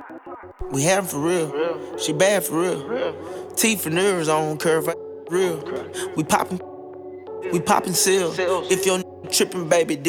We having for real. She bad for real. Teeth and nerves on curve, real. We poppin' seals. If your trippin', baby,